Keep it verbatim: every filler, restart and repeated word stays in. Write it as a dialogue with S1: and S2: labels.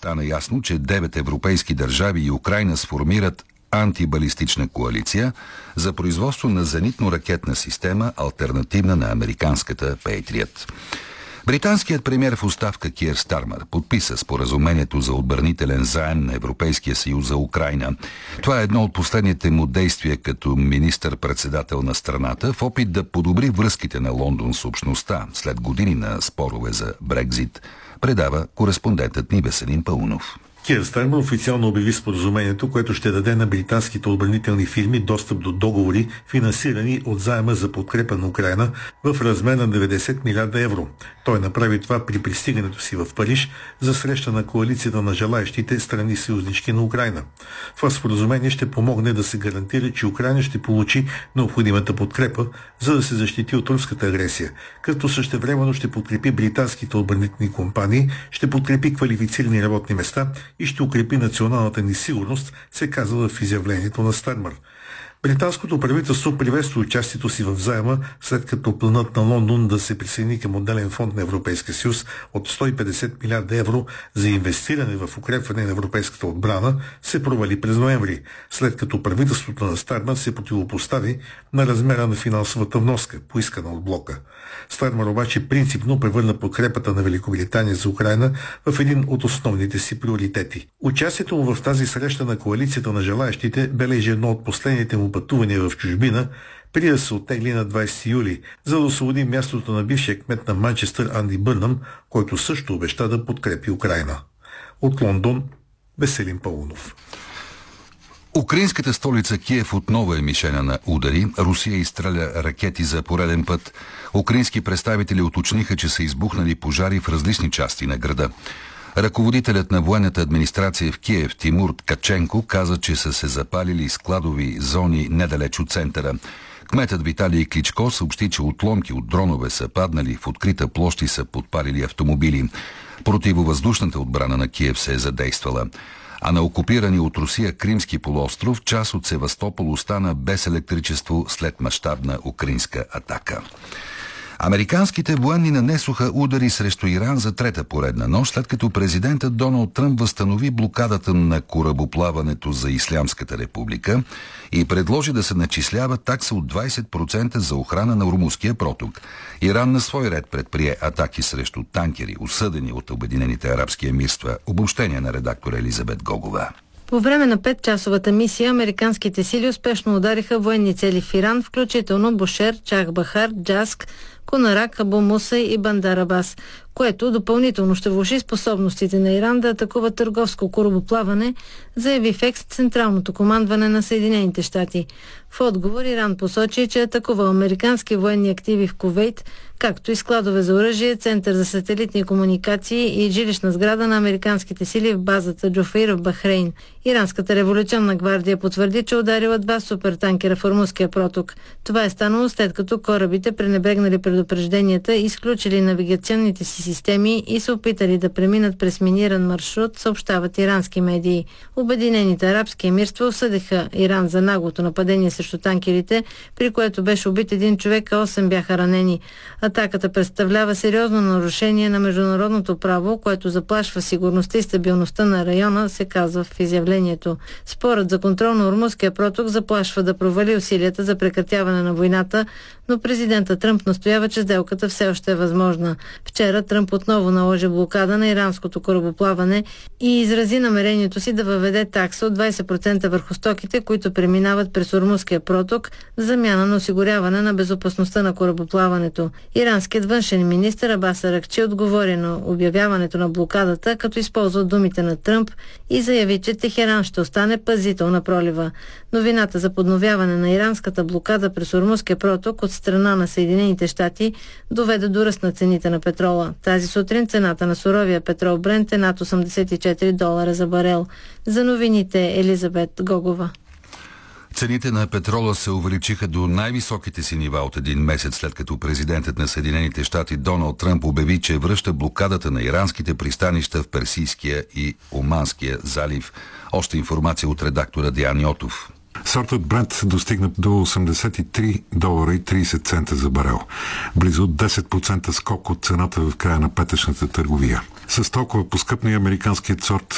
S1: стана ясно, че девет европейски държави и Украйна сформират антибалистична коалиция за производство на зенитно-ракетна система, алтернативна на американската Patriot. Британският премиер в оставка Киер Стармер подписа споразумението за отбранителен заем на Европейския съюз за Украйна. Това е едно от последните му действия като министър-председател на страната в опит да подобри връзките на Лондон с общността след години на спорове за Брекзит, предава кореспондентът ни Веселин Паунов.
S2: Киер Стармер официално обяви споразумението, което ще даде на британските отбранителни фирми достъп до договори, финансирани от заема за подкрепа на Украйна в размер на деветдесет милиарда евро. Той направи това при пристигането си в Париж за среща на коалицията на желаещите страни съюзнички на Украйна. Това споразумение ще помогне да се гарантира, че Украйна ще получи необходимата подкрепа, за да се защити от руската агресия, като същевременно ще подкрепи британските отбранителни компании, ще подкрепи квалифицирани работни места и ще укрепи националната ни сигурност, се казва в изявлението на Стармер. Британското правителство приветства участието си в заема, след като планът на Лондон да се присъедини към отделен фонд на Европейския съюз от сто и петдесет милиарда евро за инвестиране в укрепване на европейската отбрана се провали през ноември, след като правителството на Стармер се противопостави на размера на финансовата вноска, поискана от блока. Стармер обаче принципно превърна подкрепата на Великобритания за Украйна в един от основните си приоритети. Участието му в тази среща на коалицията на желаещите бележи едно от последните му пътувания в чужбина, преди да се оттегли на двадесети юли, за да освободи мястото на бившия кмет на Манчестър Анди Бърнъм, който също обеща да подкрепи Украйна. От Лондон, Веселин Паунов.
S1: Украинската столица Киев отново е мишена на удари. Русия изстреля ракети за пореден път. Украински представители уточниха, че са избухнали пожари в различни части на града. Ръководителят на военната администрация в Киев Тимур Ткаченко каза, че са се запалили складови зони недалеч от центъра. Кметът Виталий Кличко съобщи, че отломки от дронове са паднали, в открита площ и са подпалили автомобили. Противовъздушната отбрана на Киев се е задействала. А на окупирани от Русия Кримски полуостров част от Севастопол остана без електричество след мащабна украинска атака. Американските военни нанесоха удари срещу Иран за трета поредна нощ, след като президентът Доналд Тръмп възстанови блокадата на корабоплаването за Ислямската република и предложи да се начислява такса от двадесет процента за охрана на Ормузския проток. Иран на свой ред предприе атаки срещу танкери, осъдени от Обединените арабски емирства. Обобщение на редактора Елизабет Гогова.
S3: По време на петчасовата мисия американските сили успешно удариха военни цели в Иран, включително Бушер, Чах Бахар, Джаск, Кунарак, Абу Мусай и Бандар Абас, което допълнително ще влоши способностите на Иран да атакува търговско корабоплаване, заяви в екс Централното командване на Съединените щати. В отговор Иран посочи, че атакува американски военни активи в Кувейт, както и складове за оръжие, център за сателитни комуникации и жилищна сграда на американските сили в базата Джофейр в Бахрейн. Иранската революционна гвардия потвърди, че ударила два супертанкера в Ормузския проток. Това е станало след като корабите пренебрегнали предупрежденията, изключили навигационните си системи и се опитали да преминат през миниран маршрут, съобщават ирански медии. Обединените арабски емирства осъдиха Иран за наглото нападение срещу танкерите, при което беше убит един човек, а осем бяха ранени. Атаката представлява сериозно нарушение на международното право, което заплашва сигурността и стабилността на района, се казва в изявлението. Спорът за контрол на Ормузския проток заплашва да провали усилията за прекратяване на войната, но президента Тръмп настоява, че сделката все още е възможна. Вчера Тръмп отново наложи блокада на иранското корабоплаване и изрази намерението си да въведе такса от двадесет процента върху стоките, които преминават през Ормузския проток, в замяна на осигуряване на безопасността на корабоплаването. Иранският външен министър Абас Аракчи отговори на обявяването на блокадата, като използва думите на Тръмп и заяви, че Техеран ще остане пазител на пролива. Новината за подновяване на иранската блокада през Ормузския проток от страна на Съединените щати доведе до ръст на цените на петрола. Тази сутрин цената на суровия петрол Брент е над осемдесет и четири долара за барел. За новините Елизабет Гогова.
S1: Цените на петрола се увеличиха до най-високите си нива от един месец, след като президентът на Съединените щати Доналд Тръмп обяви, че връща блокадата на иранските пристанища в Персийския и Оманския залив. Още информация от редактора Диан Йотов.
S4: Сортът Брент достигна до осемдесет и три долара и тридесет цента за барел. Близо десет процента скок от цената в края на петъчната търговия. С толкова поскъпни американският сорт